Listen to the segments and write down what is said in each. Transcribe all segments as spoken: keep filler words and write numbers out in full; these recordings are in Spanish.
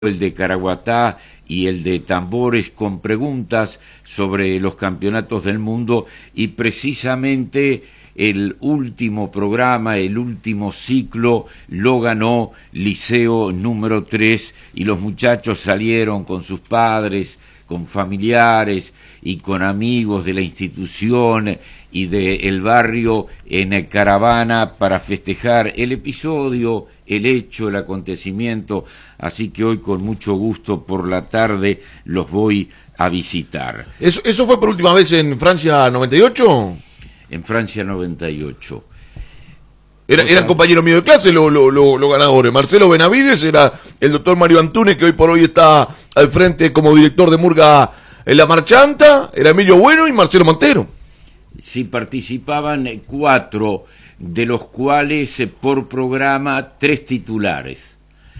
el de Caraguatá y el de Tambores, con preguntas sobre los campeonatos del mundo, y precisamente el último programa, el último ciclo, lo ganó Liceo número tres, y los muchachos salieron con sus padres, con familiares y con amigos de la institución y del barrio en caravana para festejar el episodio, el hecho, el acontecimiento. Así que hoy con mucho gusto por la tarde los voy a visitar. ¿Eso, eso fue por última vez en Francia noventa y ocho? En Francia noventa y ocho. Era, eran compañeros míos de clase los lo, lo, lo ganadores. Marcelo Benavides, era el doctor Mario Antunes, que hoy por hoy está al frente como director de Murga en La Marchanta, era Emilio Bueno y Marcelo Montero. Sí, participaban cuatro, de los cuales eh, por programa tres titulares.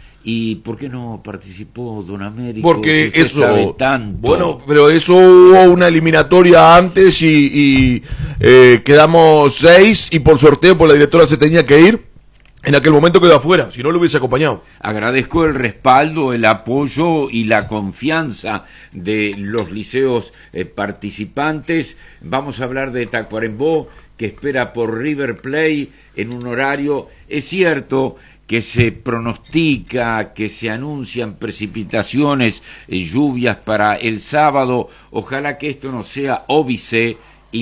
¿Y por qué no participó Don Américo? Porque usted eso, sabe tanto. Bueno, pero eso hubo una eliminatoria antes y, y eh, quedamos seis, y por sorteo por la directora se tenía que ir. En aquel momento quedó afuera, si no lo hubiese acompañado. Agradezco el respaldo, el apoyo y la confianza de los liceos eh, participantes. Vamos a hablar de Tacuarembó, que espera por River Plate en un horario. Es cierto que se pronostica, que se anuncian precipitaciones, eh, lluvias para el sábado. Ojalá que esto no sea óbice,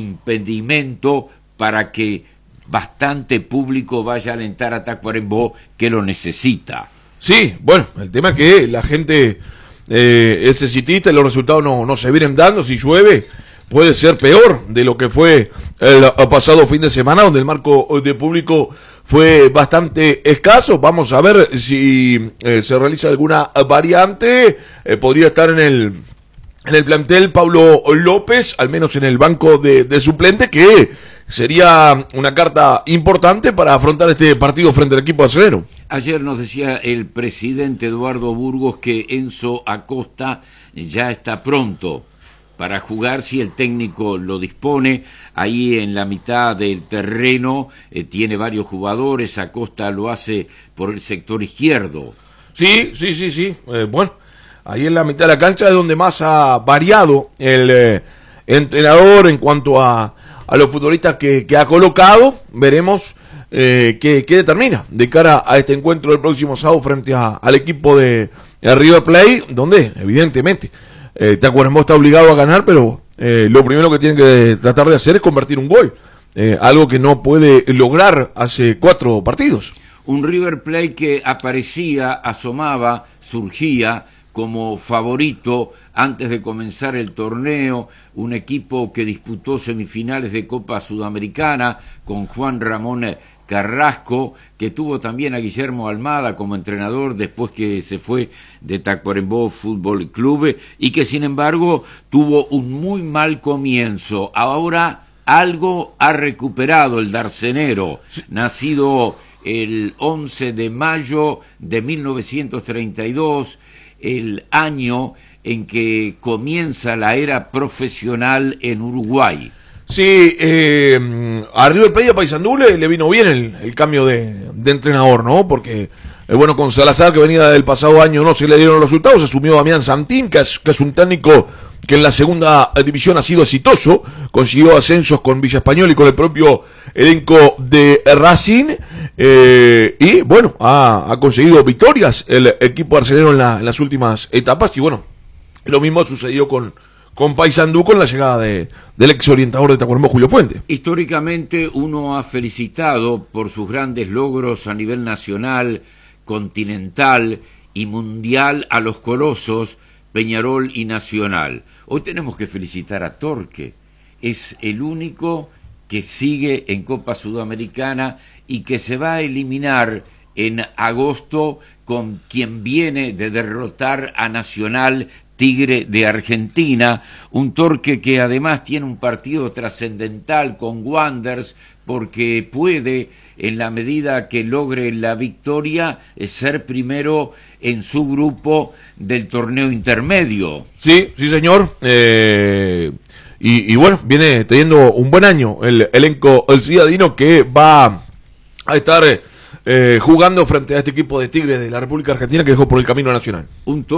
impedimento para que bastante público vaya a alentar a Tacuarembó, que lo necesita. Sí, bueno, el tema es que la gente eh, es citista y los resultados no, no se vienen dando. Si llueve puede ser peor de lo que fue el, el pasado fin de semana, donde el marco de público fue bastante escaso. Vamos a ver si eh, se realiza alguna variante. Eh, podría estar en el en el plantel Pablo López, al menos en el banco de, de suplente, que sería una carta importante para afrontar este partido frente al equipo acelero. Ayer nos decía el presidente Eduardo Burgos que Enzo Acosta ya está pronto para jugar si el técnico lo dispone. Ahí en la mitad del terreno eh, tiene varios jugadores. Acosta lo hace por el sector izquierdo. Sí, sí, sí, sí. Eh, bueno, ahí en la mitad de la cancha es donde más ha variado el eh, entrenador en cuanto a, a los futbolistas que, que ha colocado. Veremos eh, qué, qué determina de cara a este encuentro del próximo sábado frente a, al equipo de, de River Plate, donde evidentemente eh, Tacuarembó está obligado a ganar, pero eh, lo primero que tiene que tratar de hacer es convertir un gol, eh, algo que no puede lograr hace cuatro partidos. Un River Plate que aparecía, asomaba, surgía como favorito antes de comenzar el torneo, un equipo que disputó semifinales de Copa Sudamericana con Juan Ramón Carrasco, que tuvo también a Guillermo Almada como entrenador después que se fue de Tacuarembó Fútbol Club, y que sin embargo tuvo un muy mal comienzo. Ahora algo ha recuperado el darcenero, nacido el once de mayo de mil novecientos treinta y dos, el año en que comienza la era profesional en Uruguay. Sí, eh, a River Plate y a Paysandú le, le vino bien el, el cambio de, de entrenador, ¿no? Porque, eh, bueno, con Salazar, que venía del pasado año, no se le dieron los resultados, asumió Damián Santín, que es, que es un técnico que en la segunda división ha sido exitoso, consiguió ascensos con Villa Español y con el propio elenco de Racing, eh, y bueno, ha, ha conseguido victorias el equipo arcelero en, la, en las últimas etapas, y bueno, lo mismo sucedió con, con Paysandú con la llegada de, del ex orientador de Tacuarembó, Julio Fuente. Históricamente uno ha felicitado por sus grandes logros a nivel nacional, continental y mundial a los colosos Peñarol y Nacional. Hoy tenemos que felicitar a Torque, es el único que sigue en Copa Sudamericana y que se va a eliminar en agosto con quien viene de derrotar a Nacional, Tigre de Argentina, un Torque que además tiene un partido trascendental con Wanderers, porque puede, en la medida que logre la victoria, ser primero en su grupo del torneo intermedio. Sí, sí señor, eh, y, y bueno, viene teniendo un buen año el elenco el ciudadino, que va a estar eh, jugando frente a este equipo de Tigres de la República Argentina que dejó por el camino nacional. Un